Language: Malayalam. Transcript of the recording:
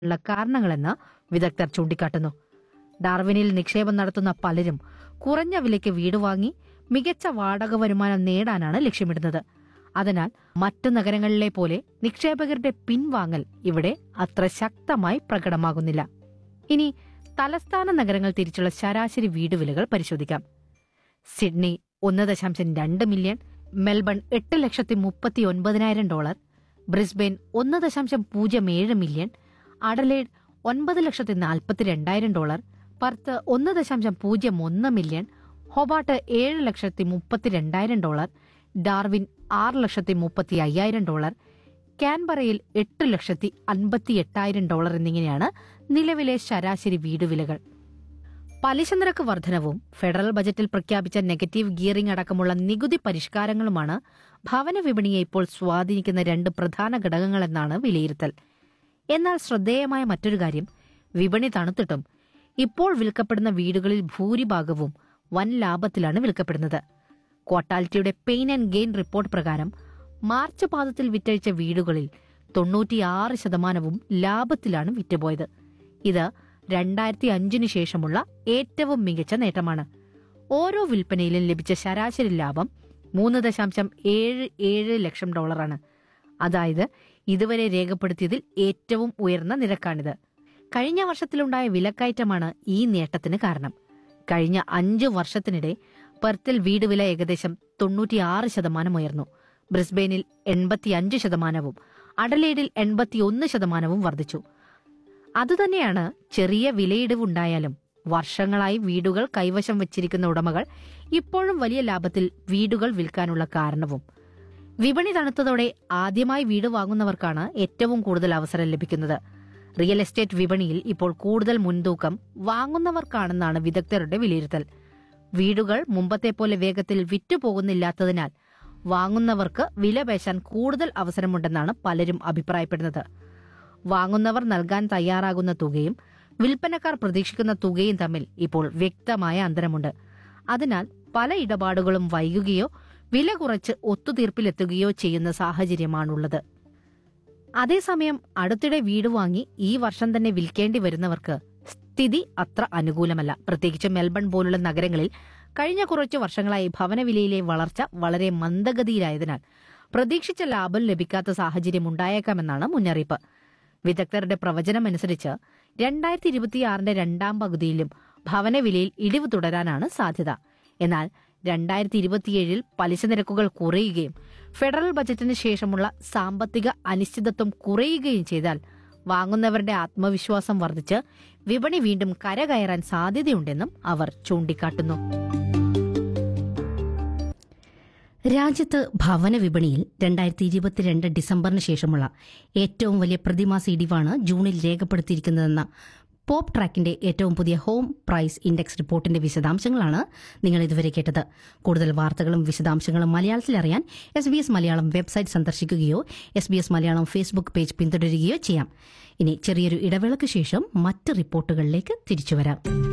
ഉള്ള കാരണങ്ങളെന്ന് വിദഗ്ധർ ചൂണ്ടിക്കാട്ടുന്നു. ഡാർവിനിൽ നിക്ഷേപം നടത്തുന്ന പലരും കുറഞ്ഞ വിലയ്ക്ക് വീട് വാങ്ങി മികച്ച വാടക വരുമാനം നേടാനാണ് ലക്ഷ്യമിടുന്നത്. അതിനാൽ മറ്റു നഗരങ്ങളിലെ പോലെ നിക്ഷേപകരുടെ പിൻവാങ്ങൽ ഇവിടെ അത്ര ശക്തമായി പ്രകടമാകുന്നില്ല. ഇനി തലസ്ഥാന നഗരങ്ങൾ തിരിച്ചുള്ള ശരാശരി വീടുവിലകൾ പരിശോധിക്കാം. Sydney 1.2 million, Melbourne $8,39,000, Brisbane $1.07 million, Adelaide $9,42,000, പർത്ത് $1.01 million, Hobart $7,32,000, Darwin $6,35,000, കാൻബറയിൽ $8,58,000 എന്നിങ്ങനെയാണ് നിലവിലെ ശരാശരി വീടുവിലകൾ. പലിശ നിരക്ക് വർധനവും ഫെഡറൽ ബജറ്റിൽ പ്രഖ്യാപിച്ച നെഗറ്റീവ് ഗിയറിംഗ് അടക്കമുള്ള നികുതി പരിഷ്കാരങ്ങളുമാണ് ഭവന വിപണിയെ ഇപ്പോൾ സ്വാധീനിക്കുന്ന രണ്ട് പ്രധാന ഘടകങ്ങളെന്നാണ് വിലയിരുത്തൽ. എന്നാൽ ശ്രദ്ധേയമായ മറ്റൊരു കാര്യം, വിപണി തണുത്തിട്ടും ഇപ്പോൾ വിൽക്കപ്പെടുന്ന വീടുകളിൽ ഭൂരിഭാഗവും വൻ ലാഭത്തിലാണ് വിൽക്കപ്പെടുന്നത്. ക്വാർട്ടാലിറ്റിയുടെ പെയിൻ ആൻഡ് ഗെയിൻ റിപ്പോർട്ട് പ്രകാരം മാർച്ച് പാദത്തിൽ വിറ്റഴിച്ച വീടുകളിൽ 96% ലാഭത്തിലാണ് വിറ്റുപോയത്. ഇത് 2005 ശേഷമുള്ള ഏറ്റവും മികച്ച നേട്ടമാണ്. ഓരോ വിൽപ്പനയിലും ലഭിച്ച ശരാശരി ലാഭം $3.77 ലക്ഷം. അതായത് ഇതുവരെ രേഖപ്പെടുത്തിയതിൽ ഏറ്റവും ഉയർന്ന നിരക്കാണിത്. കഴിഞ്ഞ വർഷത്തിലുണ്ടായ വിലക്കയറ്റമാണ് ഈ നേട്ടത്തിന് കാരണം. കഴിഞ്ഞ 5 വർഷത്തിനിടെ പെർത്തിൽ വീട് വില ഏകദേശം 96% ഉയർന്നു. ബ്രിസ്ബെയിനിൽ 85%, അഡലേഡിൽ 81% വർദ്ധിച്ചു. അതുതന്നെയാണ് ചെറിയ വിലയിടിവുണ്ടായാലും വർഷങ്ങളായി വീടുകൾ കൈവശം വച്ചിരിക്കുന്ന ഉടമകൾ ഇപ്പോഴും വലിയ ലാഭത്തിൽ വീടുകൾ വിൽക്കാനുള്ള കാരണവും. വിപണി തണുത്തതോടെ ആദ്യമായി വീട് വാങ്ങുന്നവർക്കാണ് ഏറ്റവും കൂടുതൽ അവസരം ലഭിക്കുന്നത്. റിയൽ എസ്റ്റേറ്റ് വിപണിയിൽ ഇപ്പോൾ കൂടുതൽ മുൻതൂക്കം വാങ്ങുന്നവർക്കാണെന്നാണ് വിദഗ്ധരുടെ വിലയിരുത്തൽ. വീടുകൾ മുമ്പത്തെ പോലെ വേഗത്തിൽ വിറ്റുപോകുന്നില്ലാത്തതിനാൽ വാങ്ങുന്നവർക്ക് വില പേശാൻ കൂടുതൽ അവസരമുണ്ടെന്നാണ് പലരും അഭിപ്രായപ്പെടുന്നത്. വാങ്ങുന്നവർ നൽകാൻ തയ്യാറാകുന്ന തുകയും വിൽപ്പനക്കാർ പ്രതീക്ഷിക്കുന്ന തുകയും തമ്മിൽ ഇപ്പോൾ വ്യക്തമായ അന്തരമുണ്ട്. അതിനാൽ പല ഇടപാടുകളും വൈകുകയോ വില കുറച്ച് ഒത്തുതീർപ്പിലെത്തുകയോ ചെയ്യുന്ന സാഹചര്യമാണുള്ളത്. അതേസമയം അടുത്തിടെ വീട് വാങ്ങി ഈ വർഷം തന്നെ വിൽക്കേണ്ടി വരുന്നവർക്ക് സ്ഥിതി അത്ര അനുകൂലമല്ല. പ്രത്യേകിച്ച് മെൽബൺ പോലുള്ള നഗരങ്ങളിൽ കഴിഞ്ഞ കുറച്ചു വർഷങ്ങളായി ഭവനവിലയിലെ വളർച്ച വളരെ മന്ദഗതിയിലായതിനാൽ പ്രതീക്ഷിച്ച ലാഭം ലഭിക്കാത്ത സാഹചര്യം ഉണ്ടായേക്കാമെന്നാണ് മുന്നറിയിപ്പ്. വിദഗ്ധരുടെ പ്രവചനമനുസരിച്ച് 2026 രണ്ടാം പകുതിയിലും ഭവനവിലയിൽ ഇടിവ് തുടരാനാണ് സാധ്യത. എന്നാൽ 2027 പലിശ നിരക്കുകൾ കുറയുകയും ഫെഡറൽ ബജറ്റിന് ശേഷമുള്ള സാമ്പത്തിക അനിശ്ചിതത്വം കുറയുകയും ചെയ്താൽ വാങ്ങുന്നവരുടെ ആത്മവിശ്വാസം വർദ്ധിച്ച് വിപണി വീണ്ടും കരകയറാൻ സാധ്യതയുണ്ടെന്നും അവർ ചൂണ്ടിക്കാട്ടുന്നു. രാജ്യത്ത് ഭവന വിപണിയിൽ 2022 ഡിസംബറിന് ശേഷമുള്ള ഏറ്റവും വലിയ പ്രതിമാസ ഇടിവാണ് ജൂണിൽ രേഖപ്പെടുത്തിയിരിക്കുന്നതെന്ന പോപ്പ് ട്രാക്കിന്റെ ഏറ്റവും പുതിയ ഹോം പ്രൈസ് ഇൻഡെക്സ് റിപ്പോർട്ടിന്റെ വിശദാംശങ്ങളാണ് നിങ്ങൾ ഇതുവരെ കേട്ടത്. കൂടുതൽ വാർത്തകളും വിശദാംശങ്ങളും മലയാളത്തിൽ അറിയാൻ SBS Malayalam website സന്ദർശിക്കുകയോ SBS Malayalam Facebook page പിന്തുടരുകയോ ചെയ്യാം. ഇനി ചെറിയൊരു ഇടവേളയ്ക്ക് ശേഷം മറ്റ് റിപ്പോർട്ടുകളിലേക്ക് തിരിച്ചുവരാം.